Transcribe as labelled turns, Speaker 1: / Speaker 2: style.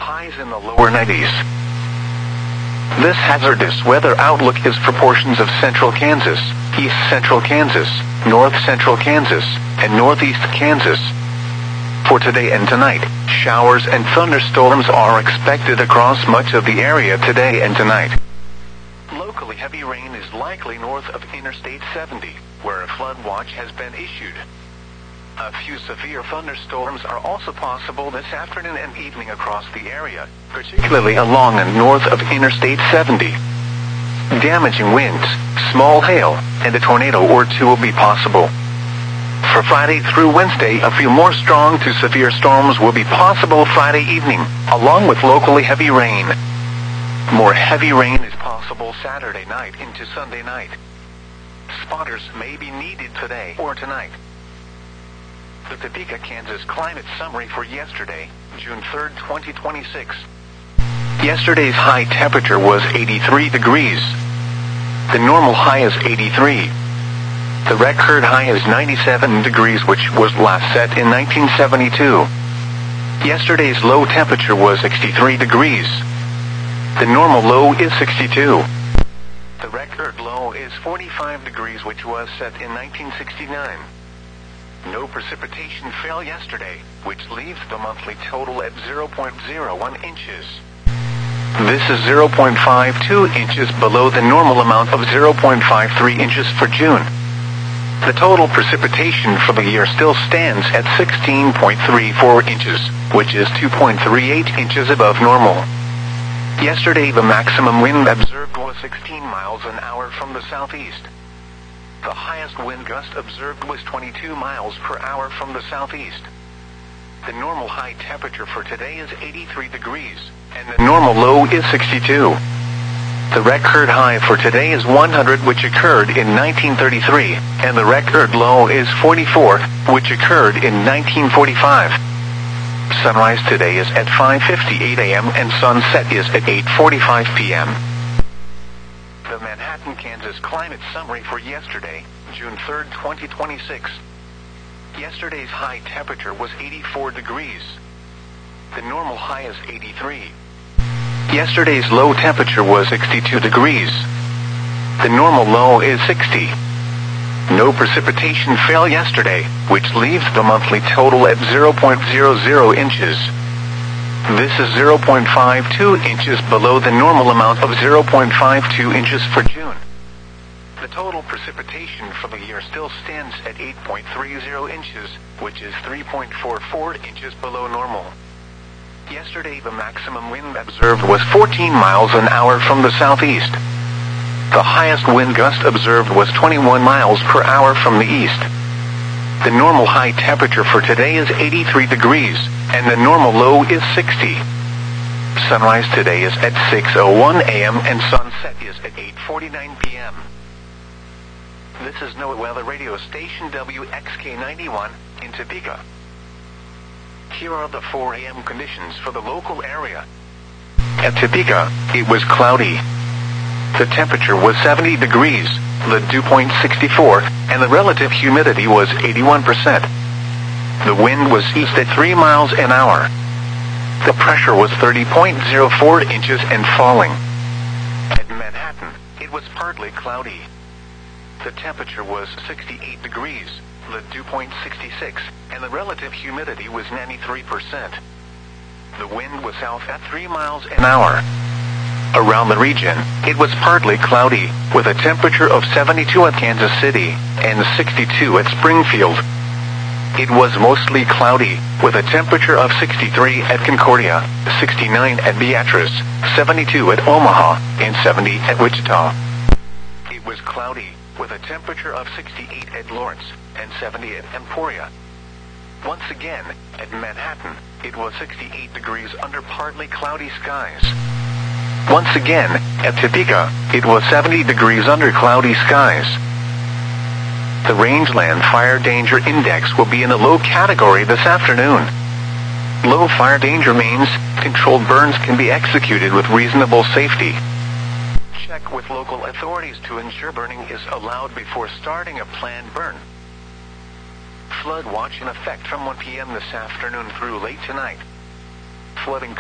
Speaker 1: highs in the lower 90s. This hazardous weather outlook is for portions of central Kansas, east central Kansas, north central Kansas, and northeast Kansas. For today and tonight, showers and thunderstorms are expected across much of the area today and tonight. Locally heavy rain is likely north of Interstate 70, where a flood watch has been issued. A few severe thunderstorms are also possible this afternoon and evening across the area, particularly along and north of Interstate 70. Damaging winds, small hail, and a tornado or two will be possible. For Friday through Wednesday, a few more strong to severe storms will be possible Friday evening, along with locally heavy rain. More heavy rain is possible Saturday night into Sunday night. Spotters may be needed today or tonight. The Topeka, Kansas climate summary for yesterday, June 3rd, 2026. Yesterday's high temperature was 83 degrees. The normal high is 83. The record high is 97 degrees, which was last set in 1972. Yesterday's low temperature was 63 degrees. The normal low is 62. The record low is 45 degrees, which was set in 1969. No precipitation fell yesterday, which leaves the monthly total at 0.01 inches. This is 0.52 inches below the normal amount of 0.53 inches for June. The total precipitation for the year still stands at 16.34 inches, which is 2.38 inches above normal. Yesterday the maximum wind observed was 16 miles an hour from the southeast. The highest wind gust observed was 22 miles per hour from the southeast. The normal high temperature for today is 83 degrees, and the normal low is 62. The record high for today is 100, which occurred in 1933, and the record low is 44, which occurred in 1945. Sunrise today is at 5:58 a.m. and sunset is at 8:45 p.m. The Manhattan, Kansas climate summary for yesterday, June 3rd, 2026. Yesterday's high temperature was 84 degrees. The normal high is 83. Yesterday's low temperature was 62 degrees. The normal low is 60. No precipitation fell yesterday, which leaves the monthly total at 0.00 inches. This is 0.52 inches below the normal amount of 0.52 inches for June. The total precipitation for the year still stands at 8.30 inches, which is 3.44 inches below normal. Yesterday the maximum wind observed was 14 miles an hour from the southeast. The highest wind gust observed was 21 miles per hour from the east. The normal high temperature for today is 83 degrees, and the normal low is 60. Sunrise today is at 6:01 a.m. and sunset is at 8:49 p.m. This is NOAA Weather Radio Station WXK91 in Topeka. Here are the 4 a.m. conditions for the local area. At Topeka, it was cloudy. The temperature was 70 degrees, the dew point 64, and the relative humidity was 81%. The wind was east at 3 miles an hour. The pressure was 30.04 inches and falling. At Manhattan, it was partly cloudy. The temperature was 68 degrees, the dew point 66, and the relative humidity was 93%. The wind was south at 3 miles an hour. Around the region, it was partly cloudy, with a temperature of 72 at Kansas City and 62 at Springfield. It was mostly cloudy, with a temperature of 63 at Concordia, 69 at Beatrice, 72 at Omaha, and 70 at Wichita. It was cloudy, with a temperature of 68 at Lawrence and 70 at Emporia. Once again, at Manhattan, it was 68 degrees under partly cloudy skies. Once again, at Topeka, it was 70 degrees under cloudy skies. The Rangeland Fire Danger Index will be in a low category this afternoon. Low fire danger means controlled burns can be executed with reasonable safety. Check with local authorities to ensure burning is allowed before starting a planned burn. Flood watch in effect from 1 p.m. this afternoon through late tonight. Flooding